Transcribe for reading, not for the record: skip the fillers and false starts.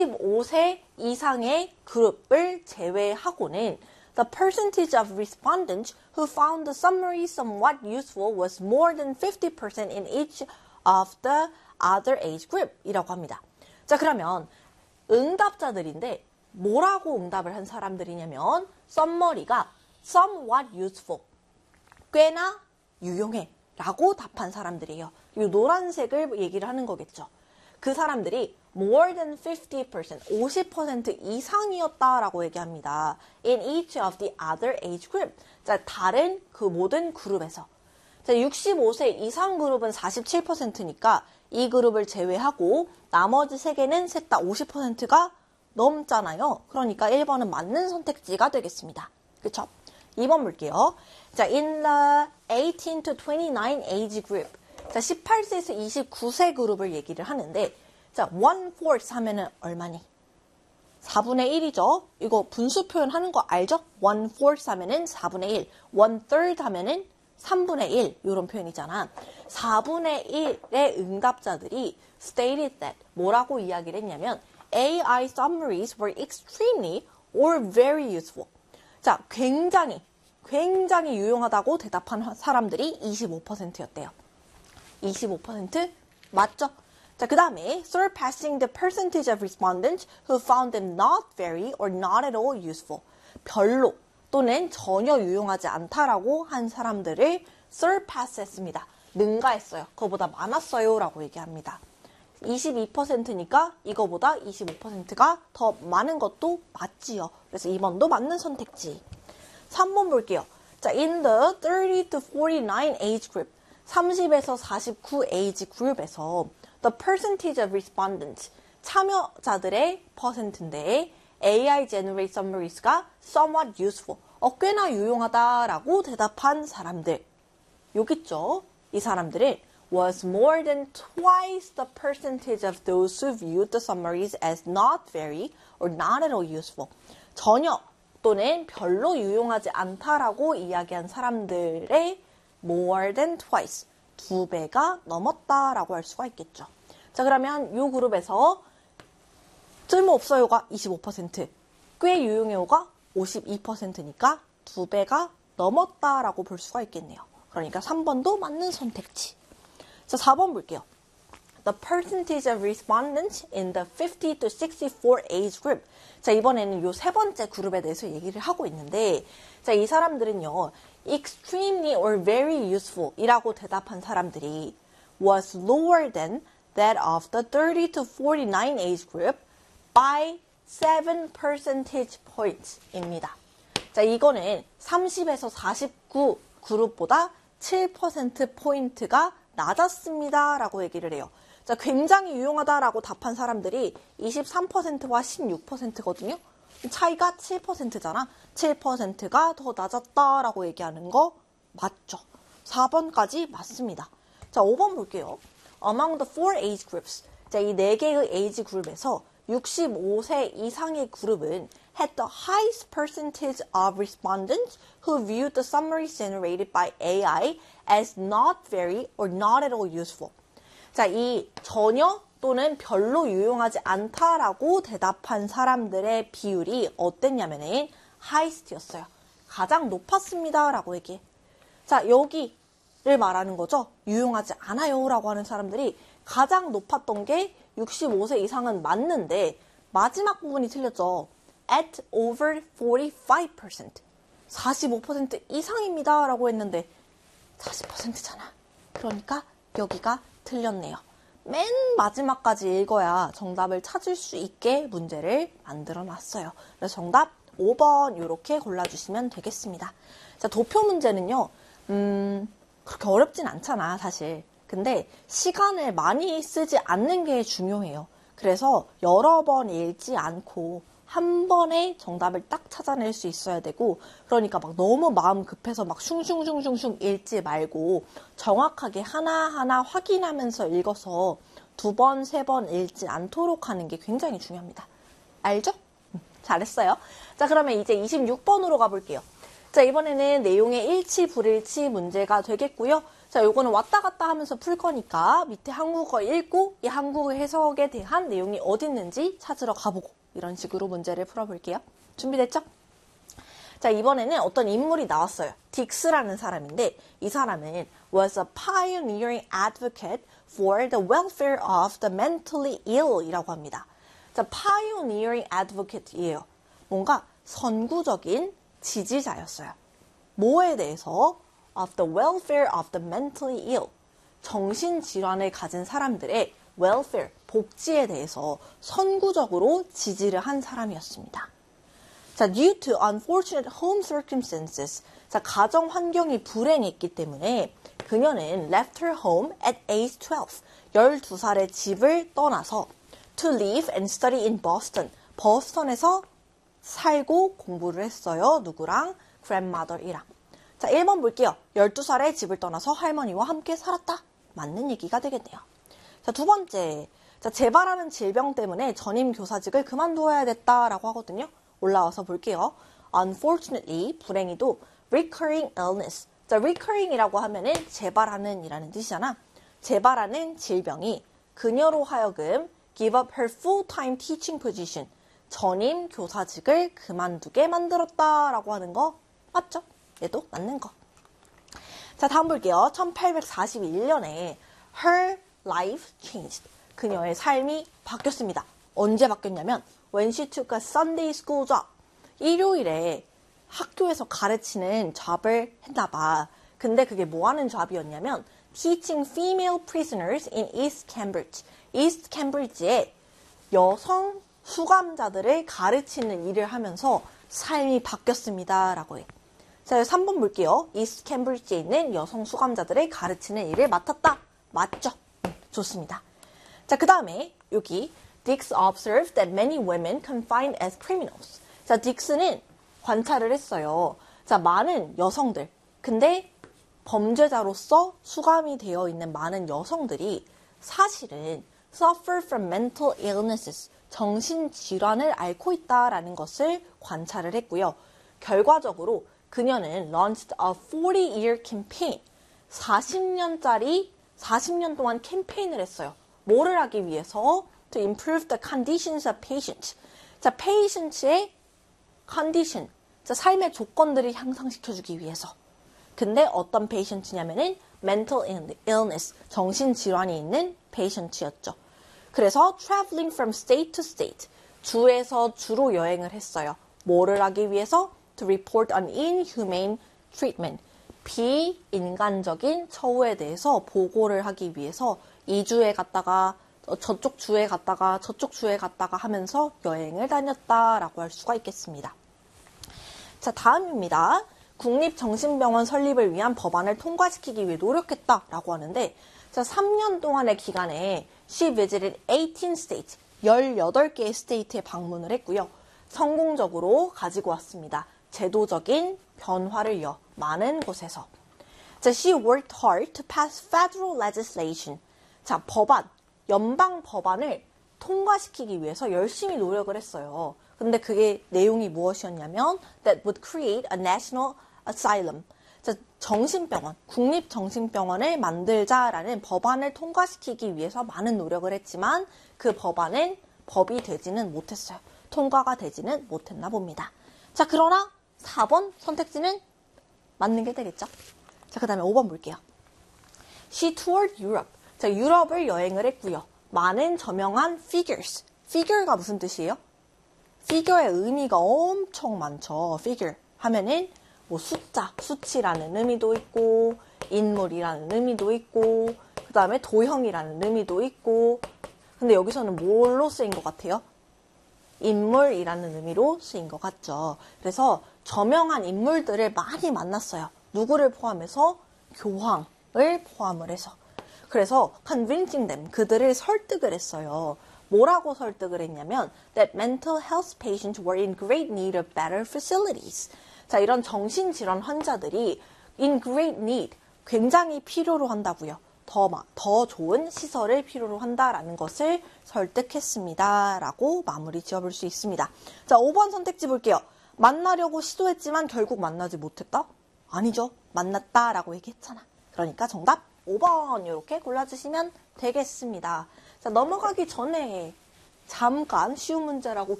15세 이상의 그룹을 제외하고는 the percentage of respondents who found the summary somewhat useful was more than 50% in each of the other age group 이라고 합니다. 자, 그러면 응답자들인데 뭐라고 응답을 한 사람들이냐면 썸머리가 somewhat useful, 꽤나 유용해 라고 답한 사람들이에요. 이 노란색을 얘기를 하는 거겠죠. 그 사람들이 more than 50% 이상이었다라고 얘기합니다. In each of the other age group. 자, 다른 그 모든 그룹에서. 자, 65세 이상 그룹은 47%니까 이 그룹을 제외하고 나머지 3개는 셋 다 50%가 넘잖아요. 그러니까 1번은 맞는 선택지가 되겠습니다. 그쵸? 2번 볼게요. 자, in the 18 to 29 age group. 자, 18세에서 29세 그룹을 얘기를 하는데, 자, 1/4 하면은 얼마니? 4분의 1이죠. 이거 분수 표현하는 거 알죠? 1/4 하면은 4분의 1, 1/3 하면은 3분의 1 이런 표현이잖아. 4분의 1의 응답자들이 stated that 뭐라고 이야기를 했냐면 AI summaries were extremely or very useful. 자, 굉장히 유용하다고 대답한 사람들이 25%였대요. 25% 맞죠? 자, 그 다음에 surpassing the percentage of respondents who found them not very or not at all useful. 별로 또는 전혀 유용하지 않다라고 한 사람들을 surpass 했습니다. 능가했어요. 그거보다 많았어요 라고 얘기합니다. 22%니까 이거보다 25%가 더 많은 것도 맞지요. 그래서 2번도 맞는 선택지. 3번 볼게요. 자, in the 30 to 49 age group, 30에서 49 에이지 그룹에서 the percentage of respondents, 참여자들의 퍼센트인데 AI generate summaries가 somewhat useful, 꽤나 유용하다라고 대답한 사람들. 여기 있죠? 이 사람들은 was more than twice the percentage of those who viewed the summaries as not very or not at all useful. 전혀 또는 별로 유용하지 않다라고 이야기한 사람들의 more than twice, 2배가 넘었다라고 할 수가 있겠죠. 자, 그러면 이 그룹에서 쓸모없어요가 25%, 꽤 유용해요가 52%니까 2배가 넘었다라고 볼 수가 있겠네요. 그러니까 3번도 맞는 선택지. 자, 4번 볼게요. The percentage of respondents in the 50 to 64 age group. 자, 이번에는 요 세 번째 그룹에 대해서 얘기를 하고 있는데, 자, 이 사람들은요, extremely or very useful 이라고 대답한 사람들이 was lower than that of the 30 to 49 age group by 7 percentage points 입니다. 자, 이거는 30에서 49 그룹보다 7%포인트가 낮았습니다 라고 얘기를 해요. 자, 굉장히 유용하다라고 답한 사람들이 23%와 16%거든요. 차이가 7%잖아. 7%가 더 낮았다라고 얘기하는 거 맞죠? 4번까지 맞습니다. 자, 5번 볼게요. Among the four age groups. 자, 이 4개의 에이지 그룹에서 65세 이상의 그룹은 had the highest percentage of respondents who viewed the summaries generated by AI as not very or not at all useful. 자, 이 전혀 또는 별로 유용하지 않다라고 대답한 사람들의 비율이 어땠냐면은 highest였어요. 가장 높았습니다 라고 얘기해. 자, 여기를 말하는 거죠. 유용하지 않아요 라고 하는 사람들이 가장 높았던 게 65세 이상은 맞는데 마지막 부분이 틀렸죠. at over 45%. 45% 이상입니다 라고 했는데 40%잖아. 그러니까 여기가 틀렸네요. 맨 마지막까지 읽어야 정답을 찾을 수 있게 문제를 만들어 놨어요. 그래서 정답 5번 이렇게 골라주시면 되겠습니다. 자, 도표 문제는요. 그렇게 어렵진 않잖아 사실. 근데 시간을 많이 쓰지 않는 게 중요해요. 그래서 여러 번 읽지 않고 한 번에 정답을 딱 찾아낼 수 있어야 되고, 그러니까 막 너무 마음 급해서 막 슝슝슝슝슝 읽지 말고 정확하게 하나하나 확인하면서 읽어서 2번, 3번 읽지 않도록 하는 게 굉장히 중요합니다. 알죠? 잘했어요. 자, 그러면 이제 26번으로 가볼게요. 자, 이번에는 내용의 일치, 불일치 문제가 되겠고요. 자, 요거는 왔다 갔다 하면서 풀 거니까 밑에 한국어 읽고 이 한국어 해석에 대한 내용이 어디 있는지 찾으러 가보고 이런 식으로 문제를 풀어볼게요. 준비됐죠? 자, 이번에는 어떤 인물이 나왔어요. 딕스라는 사람인데 이 사람은 was a pioneering advocate for the welfare of the mentally ill 이라고 합니다. 자, pioneering advocate이에요. 뭔가 선구적인 지지자였어요. 뭐에 대해서? Of the welfare of the mentally ill. 정신질환을 가진 사람들의 welfare, 복지에 대해서 선구적으로 지지를 한 사람이었습니다. 자, due to unfortunate home circumstances. 자, 가정 환경이 불행했기 때문에 그녀는 left her home at age 12. 12살에 집을 떠나서 to live and study in Boston. 버스턴에서 살고 공부를 했어요. 누구랑? grandmother이랑. 자, 1번 볼게요. 12살에 집을 떠나서 할머니와 함께 살았다. 맞는 얘기가 되겠네요. 자, 두 번째. 자, 재발하는 질병 때문에 전임 교사직을 그만둬야 됐다라고 하거든요. 올라와서 볼게요. Unfortunately, 불행히도 recurring illness. 자, recurring이라고 하면은 재발하는 이라는 뜻이잖아. 재발하는 질병이 그녀로 하여금 give up her full-time teaching position. 전임 교사직을 그만두게 만들었다라고 하는 거 맞죠? 얘도 맞는 거. 자, 다음 볼게요. 1841년에 her life changed. 그녀의 삶이 바뀌었습니다. 언제 바뀌었냐면 when she took a Sunday school job. 일요일에 학교에서 가르치는 잡을 했나 봐. 근데 그게 뭐 하는 잡이었냐면 teaching female prisoners in East Cambridge. East Cambridge에 여성 수감자들을 가르치는 일을 하면서 삶이 바뀌었습니다. 라고 해. 자, 3번 볼게요. East Cambridge에 있는 여성 수감자들을 가르치는 일을 맡았다. 맞죠? 좋습니다. 자, 그 다음에 여기 Dix observed that many women confined as criminals. 자, 딕스는 관찰을 했어요. 자, 많은 여성들. 근데 범죄자로서 수감이 되어 있는 많은 여성들이 사실은 suffer from mental illnesses. 정신질환을 앓고 있다라는 것을 관찰을 했고요. 결과적으로 그녀는 launched a 40-year campaign. 40년 동안 캠페인을 했어요. 뭐를 하기 위해서? To improve the conditions of patients. 자, patients의 condition. 자, 삶의 조건들을 향상시켜주기 위해서. 근데 어떤 patient냐면은 mental illness. 정신질환이 있는 patient였죠. 그래서 traveling from state to state. 주에서 주로 여행을 했어요. 뭐를 하기 위해서? To report on inhumane treatment. 비인간적인 처우에 대해서 보고를 하기 위해서 이주에 갔다가 저쪽 주에 갔다가 저쪽 주에 갔다가 하면서 여행을 다녔다라고 할 수가 있겠습니다. 자, 다음입니다. 국립정신병원 설립을 위한 법안을 통과시키기 위해 노력했다라고 하는데 자, 3년 동안의 기간에 she visited 18 states, 18개의 스테이트에 방문을 했고요. 성공적으로 가지고 왔습니다. 제도적인 변화를요. 많은 곳에서. 자, she worked hard to pass federal legislation. 자, 법안, 연방 법안을 통과시키기 위해서 열심히 노력을 했어요. 근데 그게 내용이 무엇이었냐면 that would create a national asylum. 자, 정신병원, 국립정신병원을 만들자라는 법안을 통과시키기 위해서 많은 노력을 했지만 그 법안은 법이 되지는 못했어요. 통과가 되지는 못했나 봅니다. 자, 그러나 4번 선택지는 맞는 게 되겠죠. 자, 그 다음에 5번 볼게요. She toured Europe. 자, 유럽을 여행을 했고요. 많은 저명한 figures. figure가 무슨 뜻이에요? figure의 의미가 엄청 많죠. figure 하면은 뭐 숫자, 수치라는 의미도 있고 인물이라는 의미도 있고 그 다음에 도형이라는 의미도 있고 근데 여기서는 뭘로 쓰인 것 같아요? 인물이라는 의미로 쓰인 것 같죠. 그래서 저명한 인물들을 많이 만났어요. 누구를 포함해서? 교황을 포함을 해서. 그래서 convincing them, 그들을 설득을 했어요. 뭐라고 설득을 했냐면 that mental health patients were in great need of better facilities. 자, 이런 정신질환 환자들이 in great need, 굉장히 필요로 한다고요. 더 좋은 시설을 필요로 한다라는 것을 설득했습니다. 라고 마무리 지어볼 수 있습니다. 자, 5번 선택지 볼게요. 만나려고 시도했지만 결국 만나지 못했다? 아니죠. 만났다라고 얘기했잖아. 그러니까 정답 5번 이렇게 골라주시면 되겠습니다. 자, 넘어가기 전에 잠깐 쉬운 문제라고